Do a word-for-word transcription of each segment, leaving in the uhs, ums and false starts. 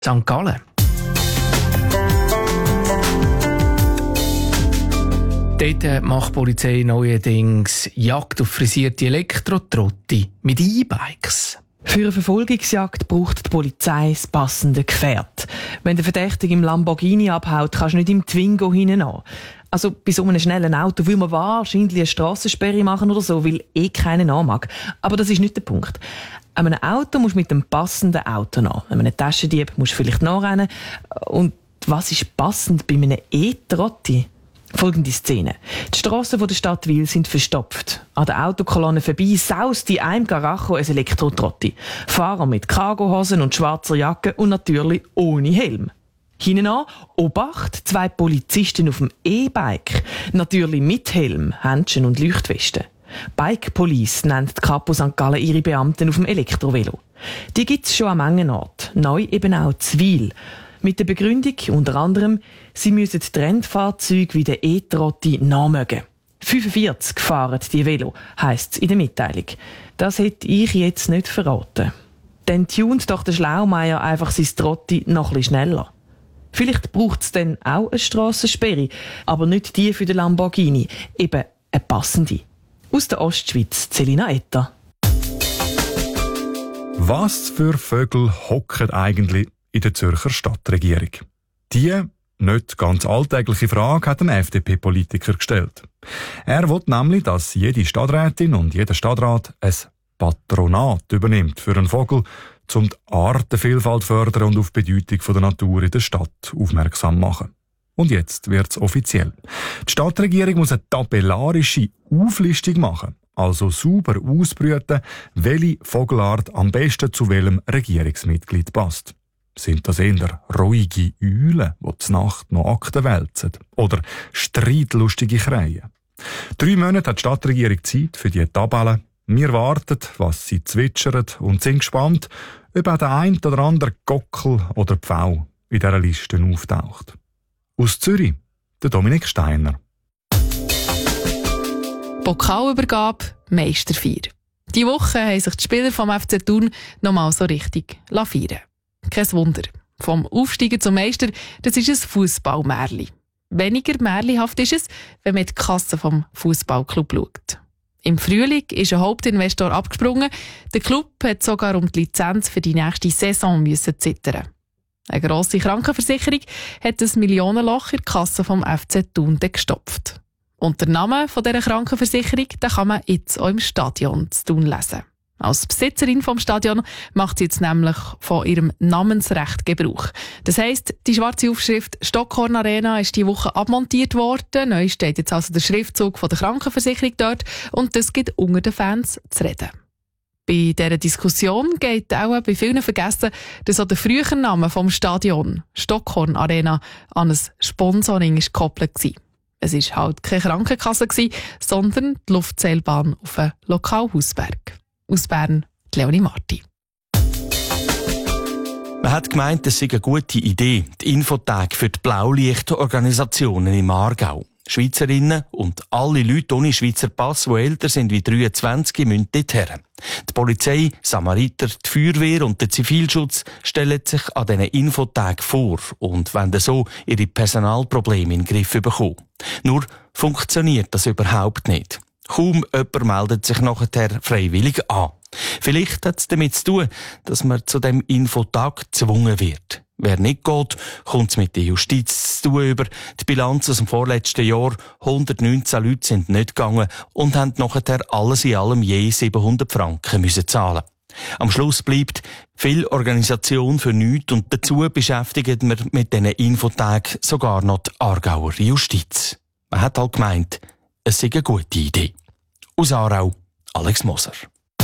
Sankt Gallen. Dort macht die Polizei neuerdings Jagd auf frisierte Elektrotrotti mit E-Bikes. Für eine Verfolgungsjagd braucht die Polizei das passende Gefährt. Wenn der Verdächtige im Lamborghini abhaut, kannst du nicht im Twingo hinein. Also bei so einem schnellen Auto will man wahrscheinlich eine Strassensperre machen oder so, weil eh keiner nachmag. Aber das ist nicht der Punkt. An einem Auto musst du mit dem passenden Auto nach. An einem Taschendieb musst du vielleicht nachrennen. Und was ist passend bei einem E-Trotti? Folgende Szene. Die Strassen der Stadt Wil sind verstopft. An der Autokolonne vorbei saust in einem Garacho ein Elektrotrotti. Fahrer mit Cargohosen und schwarzer Jacke und natürlich ohne Helm. Hinten an, Obacht, zwei Polizisten auf dem E-Bike. Natürlich mit Helm, Händchen und Leuchtwesten. Bike Police nennt die Kapo Sankt Gallen ihre Beamten auf dem Elektrovelo. Die gibt's schon an manchen Orten. Neu eben auch in Wil. Mit der Begründung unter anderem, sie müssen Trendfahrzeuge wie der E-Trotti nachmögen. fünfundvierzig fahren die Velo, heisst es in der Mitteilung. Das hätte ich jetzt nicht verraten. Dann tunt doch der Schlaumeier einfach sein Trotti noch ein bisschen schneller. Vielleicht braucht es dann auch eine Strassensperre, aber nicht die für den Lamborghini, eben eine passende. Aus der Ostschweiz, Celina Etter. Was für Vögel hocken eigentlich in der Zürcher Stadtregierung? Die nicht ganz alltägliche Frage hat ein F D P-Politiker gestellt. Er will nämlich, dass jede Stadträtin und jeder Stadtrat ein Patronat übernimmt für einen Vogel, um die Artenvielfalt zu fördern und auf die Bedeutung der Natur in der Stadt aufmerksam zu machen. Und jetzt wird's offiziell. Die Stadtregierung muss eine tabellarische Auflistung machen, also sauber ausbrüten, welche Vogelart am besten zu welchem Regierungsmitglied passt. Sind das eher ruhige Eulen, die zur Nacht noch Akten wälzen? Oder streitlustige Krähen? Drei Monate hat die Stadtregierung Zeit für die Tabelle. Wir warten, was sie zwitschern und sind gespannt, ob auch der ein oder andere Gockel oder Pfau in dieser Liste auftaucht. Aus Zürich, der Dominik Steiner. Pokalübergabe, Meisterfeier. Diese Woche haben sich die Spieler vom F C Thun nochmal so richtig feiern. Kein Wunder. Vom Aufsteigen zum Meister, das ist ein Fußballmärli. Weniger märlihaft ist es, wenn man die Kasse vom Fußballclub schaut. Im Frühling ist ein Hauptinvestor abgesprungen. Der Club hat sogar um die Lizenz für die nächste Saison müssen zittern. Eine grosse Krankenversicherung hat ein Millionenloch in der Kasse vom F C Thun gestopft. Und der Name dieser Krankenversicherung den kann man jetzt auch im Stadion zu Thun lesen. Als Besitzerin vom Stadion macht sie jetzt nämlich von ihrem Namensrecht Gebrauch. Das heisst, die schwarze Aufschrift Stockhorn Arena ist diese Woche abmontiert worden. Neu steht jetzt also der Schriftzug von der Krankenversicherung dort und das gibt unter den Fans zu reden. Bei dieser Diskussion geht auch bei vielen vergessen, dass auch der frühere Name vom Stadion, Stockhorn Arena, an ein Sponsoring gekoppelt war. Es war halt keine Krankenkasse, sondern die Luftseilbahn auf einem Lokalhausberg. Aus Bern, Leonie Marti. Man hat gemeint, es sei eine gute Idee, die Infotage für die Blaulichtorganisationen im Aargau. Schweizerinnen und alle Leute ohne Schweizer Pass, die älter sind wie dreiundzwanzig, müssen dorthin. Die Polizei, Samariter, die Feuerwehr und der Zivilschutz stellen sich an diesen Infotagen vor und wollen so ihre Personalprobleme in den Griff bekommen. Nur funktioniert das überhaupt nicht. Kaum jemand meldet sich nachher freiwillig an. Vielleicht hat es damit zu tun, dass man zu dem Infotag gezwungen wird. Wer nicht geht, kommt es mit der Justiz zu tun über. Die Bilanz aus dem vorletzten Jahr, hundertneunzehn Leute sind nicht gegangen und haben nachher alles in allem je siebenhundert Franken müssen zahlen. Am Schluss bleibt viel Organisation für nichts und dazu beschäftigt man mit diesen Infotagen sogar noch die Aargauer Justiz. Man hat halt gemeint, es sei eine gute Idee. Aus Aarau, Alex Moser.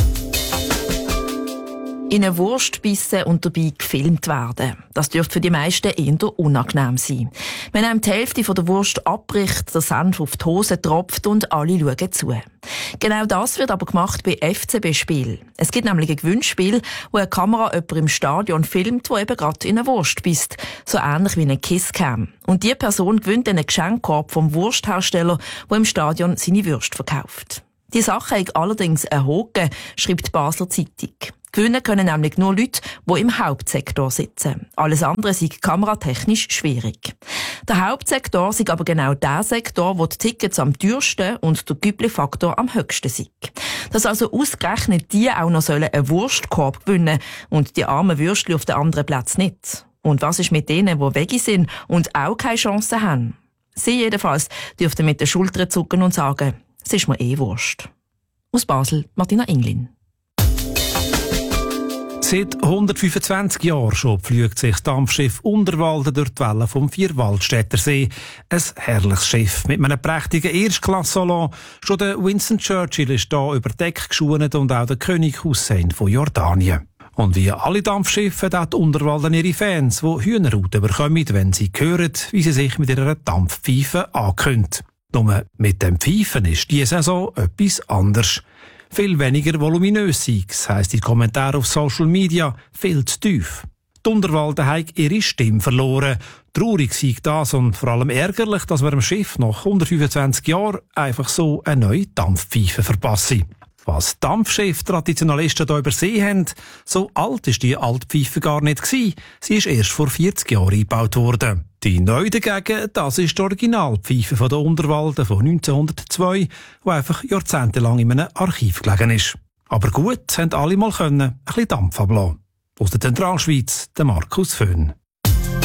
In eine Wurst bissen und dabei gefilmt werden. Das dürfte für die meisten eher unangenehm sein. Wenn einem die Hälfte von der Wurst abbricht, der Senf auf die Hose tropft und alle schauen zu. Genau das wird aber gemacht bei F C B-Spielen. Es gibt nämlich ein Gewinnspiel, wo eine Kamera jemanden im Stadion filmt, der eben gerade in eine Wurst bisst. So ähnlich wie eine Kisscam. Und die Person gewinnt einen Geschenkkorb vom Wursthersteller, der im Stadion seine Würste verkauft. Die Sache hat allerdings einen Haken, schreibt die Basler Zeitung. Gewinnen können nämlich nur Leute, die im Hauptsektor sitzen. Alles andere sei kameratechnisch schwierig. Der Hauptsektor sei aber genau der Sektor, wo die Tickets am teuersten und der Gübli-Faktor am höchsten sei. Dass also ausgerechnet die auch noch sollen einen Wurstkorb gewinnen und die armen Würstchen auf den anderen Platz nicht. Und was ist mit denen, die Veggie sind und auch keine Chance haben? Sie jedenfalls dürften mit den Schultern zucken und sagen, es ist mir eh Wurst. Aus Basel, Martina Inglin. Seit hundertfünfundzwanzig Jahren schon pflügt sich das Dampfschiff Unterwalden durch die Wellen vom Vierwaldstättersee. Ein herrliches Schiff mit einem prächtigen Erstklasse-Salon. Schon der Winston Churchill ist hier über Deck geschwunet und auch der König Hussein von Jordanien. Und wie alle Dampfschiffe hat Unterwalden ihre Fans, die Hühnerhaut bekommen, wenn sie hören, wie sie sich mit ihrer Dampfpfeife ankündigt. Nur mit dem Pfeifen ist diese Saison etwas anders. Viel weniger voluminös sei es, heisst in Kommentaren auf Social Media, viel zu tief. Die Unterwalden haben ihre Stimme verloren. Traurig sei das und vor allem ärgerlich, dass wir dem Schiff nach hundertfünfundzwanzig Jahren einfach so eine neue Dampfpfeife verpassen. Was Dampfschiff-Traditionalisten hier übersehen haben, so alt ist die alte Pfeife gar nicht gewesen. Sie ist erst vor vierzig Jahren eingebaut worden. Die neue dagegen, das ist die Originalpfeife von der Unterwalden von neunzehnhundertzwei, die einfach jahrzehntelang in einem Archiv gelegen ist. Aber gut, haben alle mal können, ein bisschen Dampf ablassen. Aus der Zentralschweiz, der Markus Föhn.